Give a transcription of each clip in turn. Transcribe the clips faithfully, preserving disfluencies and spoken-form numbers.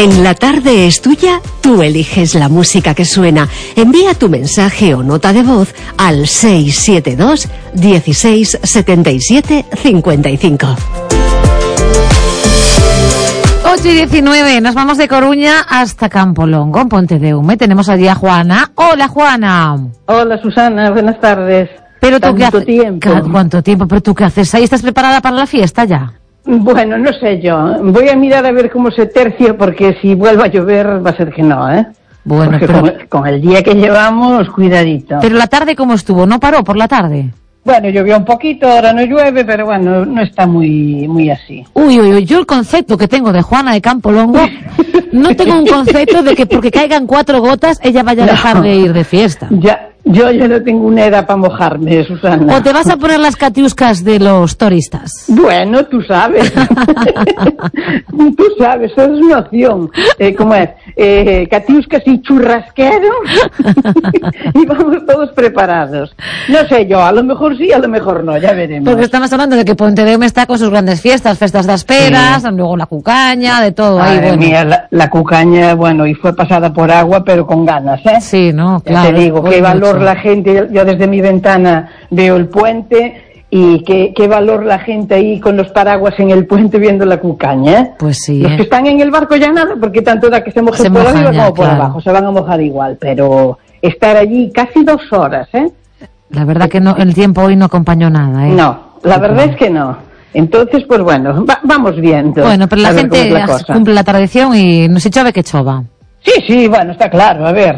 En La Tarde es Tuya, tú eliges la música que suena. Envía tu mensaje o nota de voz al seis siete dos, dieciséis, setenta y siete, cincuenta y cinco. ocho y diecinueve, nos vamos de Coruña hasta Campolongo, en Pontedeume. Tenemos allí a Juana. Hola, Juana. Hola, Susana, buenas tardes. Pero tú, ¿qué haces? Tiempo? ¿Cuánto tiempo? ¿Pero tú qué haces ahí? ¿Estás preparada para la fiesta ya? Bueno, no sé yo. Voy a mirar a ver cómo se tercia, porque si vuelve a llover va a ser que no, ¿eh? Bueno, porque pero... con, con el día que llevamos, cuidadito. Pero la tarde, ¿cómo estuvo? ¿No paró por la tarde? Bueno, llovió un poquito, ahora no llueve, pero bueno, no está muy muy así. Uy, uy, uy, yo el concepto que tengo de Juana de Campolongo, no tengo un concepto de que porque caigan cuatro gotas ella vaya a dejar no, de ir de fiesta. Ya, yo ya no tengo una edad para mojarme, Susana. ¿O te vas a poner las catiuscas de los turistas? Bueno, tú sabes. Tú sabes, eso es una opción. Eh, ¿Cómo es? Eh, catiuscas y churrasqueros. Y vamos todos preparados. No sé yo, a lo mejor sí, a lo mejor no, ya veremos. Porque estamos hablando de que Pontedeume está con sus grandes fiestas, festas de asperas, sí. Luego la cucaña, de todo. Ahí, bueno. Mía, la, la cucaña, bueno, y fue pasada por agua, pero con ganas, ¿eh? Sí, ¿no? Ya claro. te digo, qué valor mucho. La gente, yo desde mi ventana veo el puente y qué, qué valor la gente ahí con los paraguas en el puente viendo la cucaña, ¿eh? Pues sí. Los ¿eh? que están en el barco ya nada, porque tanto da que se mojen se por arriba como por claro. abajo, se van a mojar igual, pero estar allí casi dos horas, ¿eh? La verdad que no, el tiempo hoy no acompañó nada, ¿eh? No, la verdad claro. es que no. Entonces, pues bueno, va, vamos viendo. Bueno, pero la gente la cumple la tradición y no se chove que chova. Sí, sí, bueno, está claro, a ver,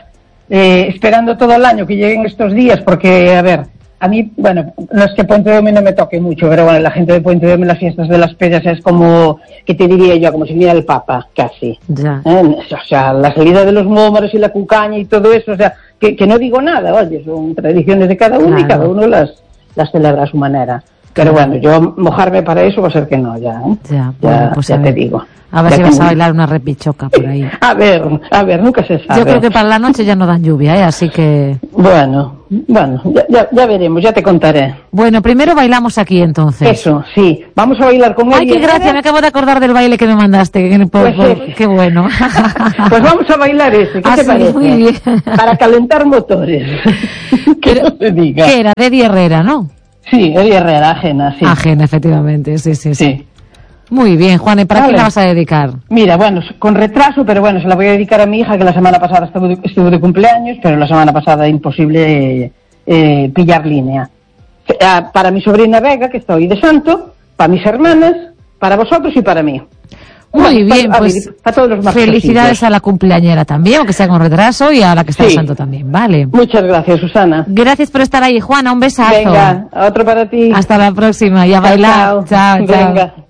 eh, esperando todo el año que lleguen estos días, porque, a ver, a mí, bueno, no es que Pontedeume no me toque mucho, pero bueno, la gente de Pontedeume, las fiestas de las Peñas es como, ¿qué te diría yo? Como si viniera el Papa, casi. Ya. ¿Eh? O sea, la salida de los mómaros y la cucaña y todo eso, o sea, que, que no digo nada, oye, son tradiciones de cada uno claro. y cada uno las, las celebra a su manera. Pero claro. bueno, yo mojarme para eso va a ser que no, ya, ¿eh? Ya, bueno, ya, pues ya a te ver. digo. A ver ya si vas tengo... a bailar una repichoca por ahí. A ver, a ver, nunca se sabe. Yo creo que para la noche ya no dan lluvia, ¿eh? Así que... Bueno, bueno, ya, ya, ya veremos, ya te contaré. Bueno, primero bailamos aquí entonces. Eso, sí. Vamos a bailar con él. Ay, qué gracia, me acabo de acordar del baile que me mandaste. Que, por, pues por, qué bueno. Pues vamos a bailar ese, ¿qué ah, te sí, parece? Muy bien. Para calentar motores. ¿Qué no te diga? ¿Qué era? De Eddie Herrera, ¿no? Sí, Eddie Herrera, ajena, sí. Ajena, efectivamente, sí, sí, sí. Sí. Muy bien, Juan, ¿y para vale. quién la vas a dedicar? Mira, bueno, con retraso, pero bueno, se la voy a dedicar a mi hija, que la semana pasada estuvo de, estuvo de cumpleaños, pero la semana pasada imposible eh, pillar línea. Eh, para mi sobrina Vega, que está hoy de santo, para mis hermanas, para vosotros y para mí. Muy bueno, para, bien, a, pues a, a todos los más felicidades posibles. A la cumpleañera también, aunque sea con retraso, y a la que está sí. de santo también, ¿vale? Muchas gracias, Susana. Gracias por estar ahí, Juana, un besazo. Venga, otro para ti. Hasta la próxima, y a bailar. Chao, chao. Chao, chao. Venga.